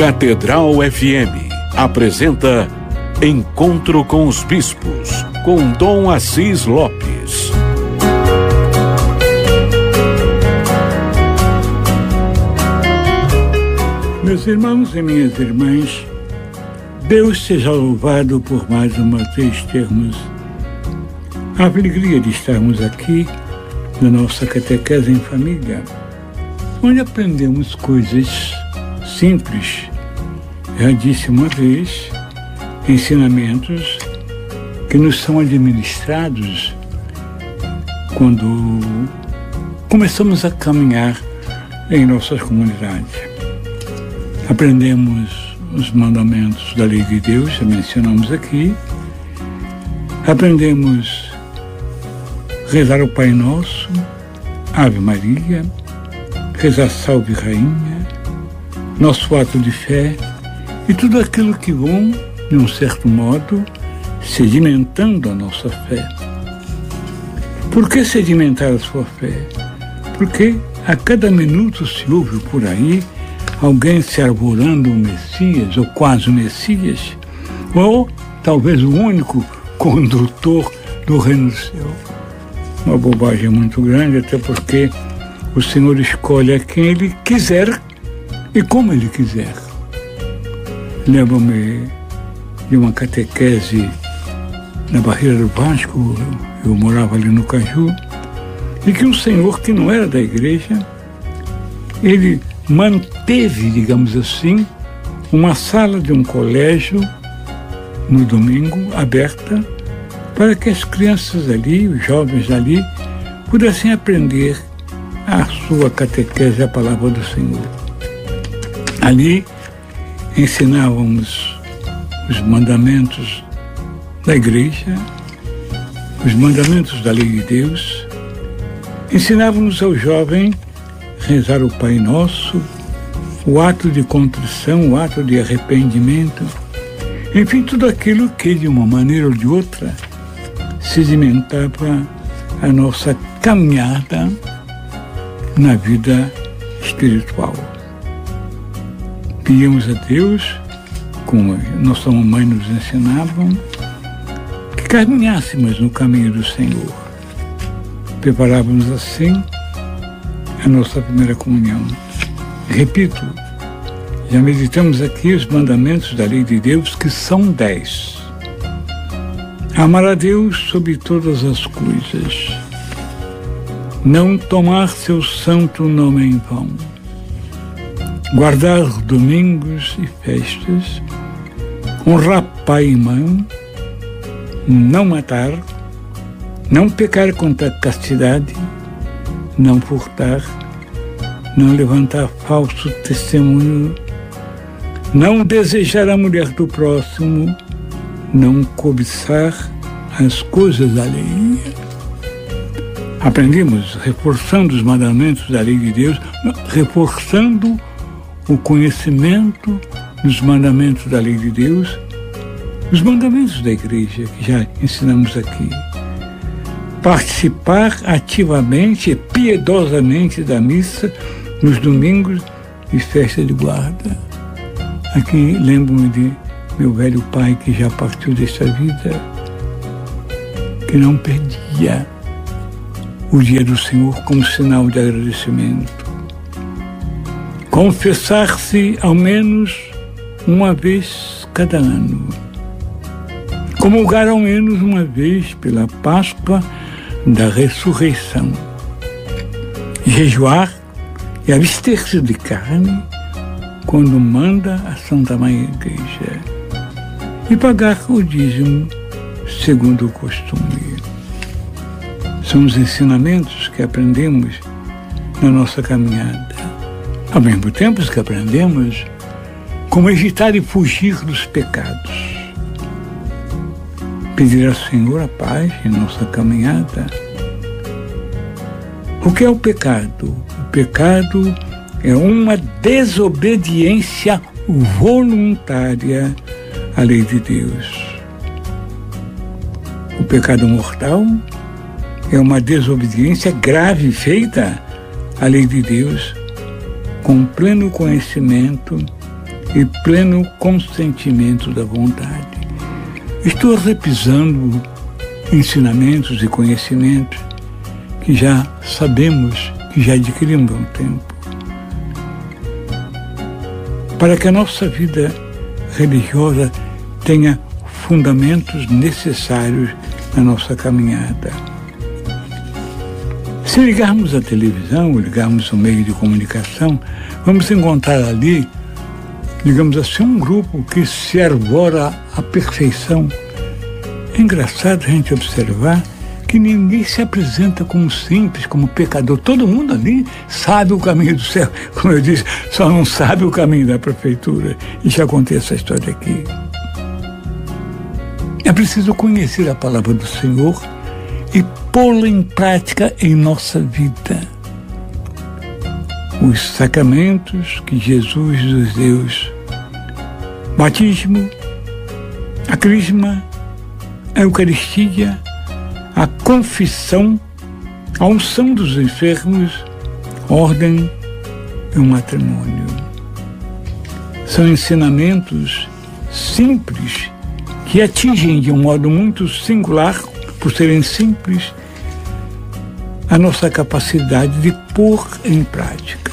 Catedral FM apresenta Encontro com os Bispos, com Dom Assis Lopes. Meus irmãos e minhas irmãs, Deus seja louvado por mais uma vez termos a alegria de estarmos aqui na nossa catequese em família, onde aprendemos coisas simples. Já disse uma vez, ensinamentos que nos são administrados quando começamos a caminhar em nossas comunidades. Aprendemos os mandamentos da lei de Deus, já mencionamos aqui. Aprendemos rezar o Pai Nosso, Ave Maria, rezar Salve Rainha, nosso ato de fé e tudo aquilo que vão, de um certo modo, sedimentando a nossa fé. Por que sedimentar a sua fé? Porque a cada minuto se ouve por aí alguém se arvorando o Messias, ou quase o Messias, ou talvez o único condutor do reino do céu. Uma bobagem muito grande, até porque o Senhor escolhe a quem Ele quiser e como Ele quiser. Lembro-me de uma catequese na Barreira do Vasco, eu morava ali no Caju, e que um senhor que não era da igreja, ele manteve, digamos assim, uma sala de um colégio no domingo aberta para que as crianças ali, os jovens ali, pudessem aprender a sua catequese, a palavra do Senhor. Ali ensinávamos os mandamentos da igreja, os mandamentos da lei de Deus, ensinávamos ao jovem rezar o Pai Nosso, o ato de contrição, o ato de arrependimento, enfim, tudo aquilo que, de uma maneira ou de outra, sedimentava a nossa caminhada na vida espiritual. Pedíamos a Deus, como nossa mamãe nos ensinava, que caminhássemos no caminho do Senhor. Preparávamos assim a nossa primeira comunhão. Repito, já meditamos aqui os mandamentos da lei de Deus, que são 10. Amar a Deus sobre todas as coisas. Não tomar seu santo nome em vão. Guardar domingos e festas. Honrar pai e mãe. Não matar. Não pecar contra a castidade. Não furtar, não levantar falso testemunho, não desejar a mulher do próximo, não cobiçar as coisas alheias. Aprendemos reforçando os mandamentos da lei de Deus, reforçando o conhecimento dos mandamentos da lei de Deus, os mandamentos da igreja, que já ensinamos aqui. Participar ativamente e piedosamente da missa nos domingos e festa de guarda. Aqui lembro-me de meu velho pai que já partiu desta vida, que não perdia o dia do Senhor como sinal de agradecimento. Confessar-se ao menos uma vez cada ano. Comungar ao menos uma vez pela Páscoa da ressurreição, jejuar e abster-se de carne quando manda a Santa Mãe Igreja e pagar o dízimo segundo o costume. São os ensinamentos que aprendemos na nossa caminhada. Ao mesmo tempo que aprendemos como evitar e fugir dos pecados. Pedir ao Senhor a paz em nossa caminhada. O que é o pecado? O pecado é uma desobediência voluntária à lei de Deus. O pecado mortal é uma desobediência grave feita à lei de Deus, com pleno conhecimento e pleno consentimento da vontade. Estou repisando ensinamentos e conhecimentos que já sabemos, que já adquirimos há um tempo, para que a nossa vida religiosa tenha fundamentos necessários na nossa caminhada. Se ligarmos a televisão, ou ligarmos o meio de comunicação, vamos encontrar ali, digamos assim, um grupo que se arvora à perfeição. É engraçado a gente observar que ninguém se apresenta como simples, como pecador. Todo mundo ali sabe o caminho do céu. Como eu disse, só não sabe o caminho da prefeitura. E já contei essa história aqui. É preciso conhecer a palavra do Senhor e pô-la em prática em nossa vida. Os sacramentos que Jesus nos deu, batismo, a crisma, a Eucaristia, a confissão, a unção dos enfermos, ordem e o matrimônio. São ensinamentos simples que atingem de um modo muito singular, por serem simples, a nossa capacidade de pôr em prática.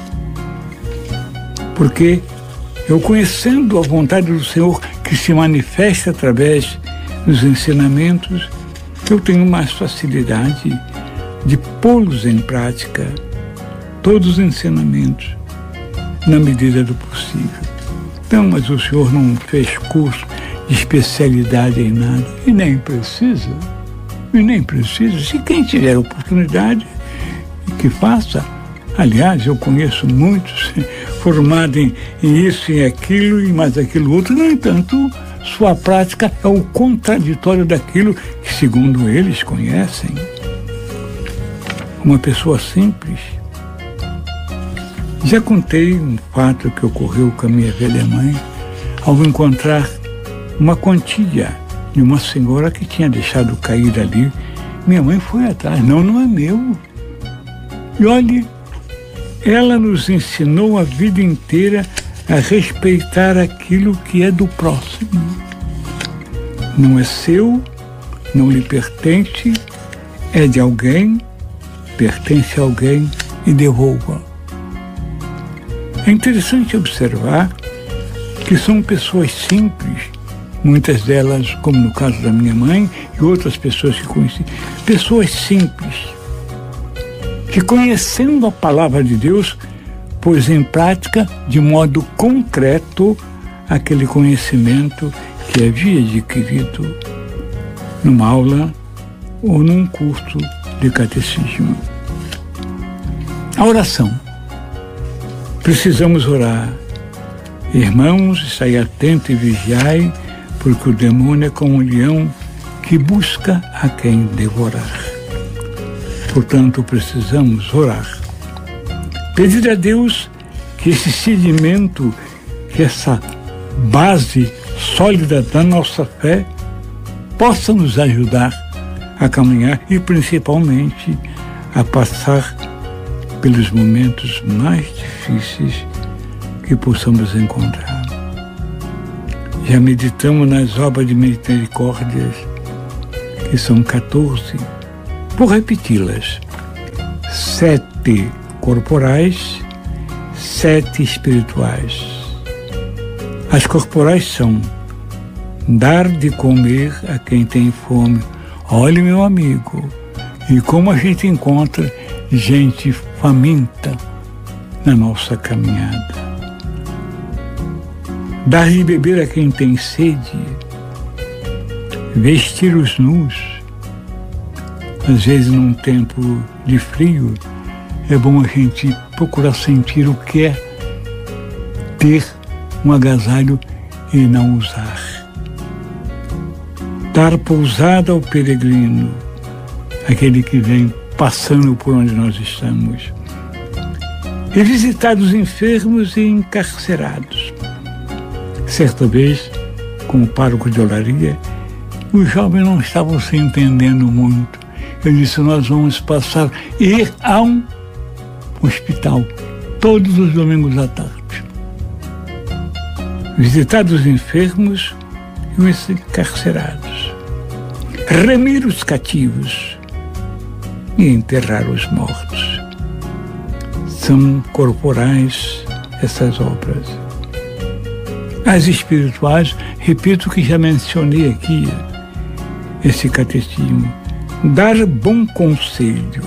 Porque eu, conhecendo a vontade do Senhor que se manifesta através dos ensinamentos, eu tenho mais facilidade de pô-los em prática, todos os ensinamentos, na medida do possível. Então, mas o Senhor não fez curso de especialidade em nada, e nem precisa. Se quem tiver oportunidade, que faça. Aliás, eu conheço muitos formados em isso e aquilo e mais aquilo outro. No entanto, sua prática é o contraditório daquilo que, segundo eles, conhecem. Uma pessoa simples. Já contei um fato que ocorreu com a minha velha mãe ao encontrar uma quantia de uma senhora que tinha deixado cair ali. Minha mãe foi atrás. Não é meu. E olhe, ela nos ensinou a vida inteira a respeitar aquilo que é do próximo. Não é seu, não lhe pertence, é de alguém, pertence a alguém e devolva. É interessante observar que são pessoas simples, muitas delas, como no caso da minha mãe e outras pessoas que conheci, pessoas simples, que, conhecendo a palavra de Deus, pôs em prática de modo concreto aquele conhecimento que havia adquirido numa aula ou num curso de catecismo. A oração. Precisamos orar. Irmãos, estai atento e vigiai, porque o demônio é como um leão que busca a quem devorar. Portanto, precisamos orar. Pedir a Deus que esse sedimento, que essa base sólida da nossa fé, possa nos ajudar a caminhar e, principalmente, a passar pelos momentos mais difíceis que possamos encontrar. Já meditamos nas obras de misericórdias, que são 14, vou repeti-las: 7 corporais, 7 espirituais. As corporais são dar de comer a quem tem fome. Olhe, meu amigo, e como a gente encontra gente faminta na nossa caminhada. Dar de beber a quem tem sede, vestir os nus. Às vezes, num tempo de frio, é bom a gente procurar sentir o que é ter um agasalho e não usar. Dar pousada ao peregrino, aquele que vem passando por onde nós estamos. E visitar os enfermos e encarcerados. Certa vez, como pároco de olaria, os jovens não estavam se entendendo muito. Eu disse: nós vamos passar ir a um hospital todos os domingos à tarde. visitar os enfermos e os encarcerados, remir os cativos e enterrar os mortos. São corporais essas obras. As espirituais, repito que já mencionei aqui esse catecismo: dar bom conselho,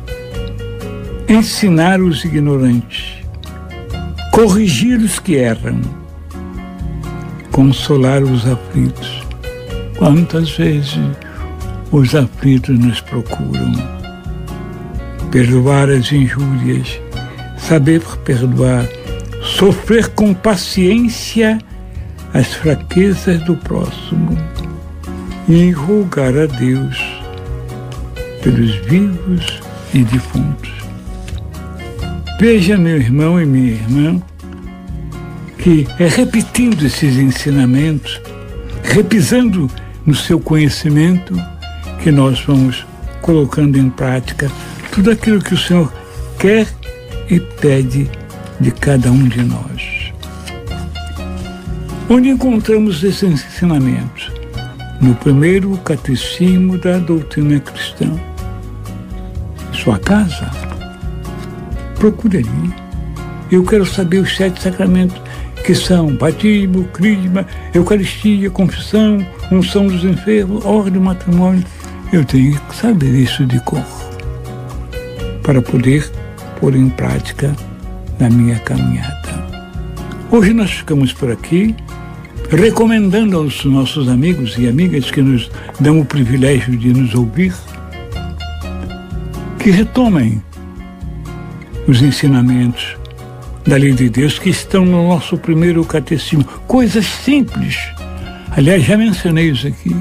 ensinar os ignorantes, corrigir os que erram, consolar os aflitos. Quantas vezes os aflitos nos procuram? Perdoar as injúrias, saber perdoar, sofrer com paciência as fraquezas do próximo e rogar a Deus pelos vivos e defuntos. Veja, meu irmão e minha irmã, que é repetindo esses ensinamentos, repisando no seu conhecimento, que nós vamos colocando em prática tudo aquilo que o Senhor quer e pede de cada um de nós. Onde encontramos esses ensinamentos? No primeiro catecismo da doutrina cristã. Em sua casa, procure ali. Eu quero saber os 7 sacramentos, que são batismo, crisma, eucaristia, confissão, unção dos enfermos, ordem, matrimônio. Eu tenho que saber isso de cor, para poder pôr em prática na minha caminhada. Hoje nós ficamos por aqui, recomendando aos nossos amigos e amigas que nos dão o privilégio de nos ouvir, que retomem os ensinamentos da lei de Deus que estão no nosso primeiro catecismo. Coisas simples, aliás, já mencionei isso aqui,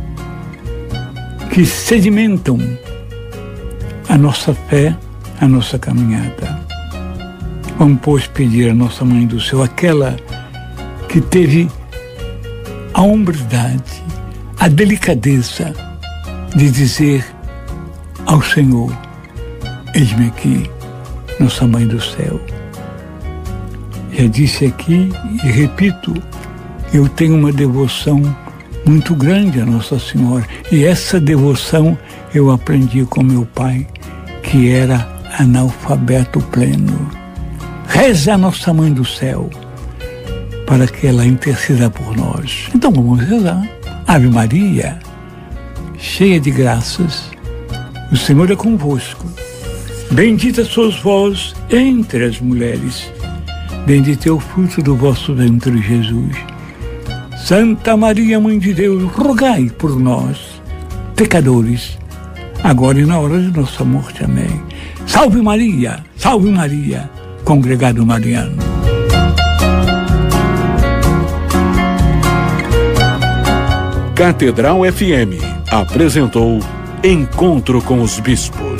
que sedimentam a nossa fé, a nossa caminhada. Vamos, pois, pedir à nossa Mãe do Céu, aquela que teve a hombridade, a delicadeza de dizer ao Senhor: eis-me aqui, nossa Mãe do Céu. Já disse aqui e repito, eu tenho uma devoção muito grande a Nossa Senhora, e essa devoção eu aprendi com meu pai, que era analfabeto pleno. Reza a Nossa Mãe do Céu para que ela interceda por nós. Então vamos rezar. Ave Maria, cheia de graças, o Senhor é convosco. Bendita sois vós entre as mulheres, bendito é o fruto do vosso ventre, Jesus. Santa Maria, Mãe de Deus, rogai por nós, pecadores, agora e na hora de nossa morte. Amém. Salve Maria, congregado mariano. Catedral FM apresentou Encontro com os Bispos.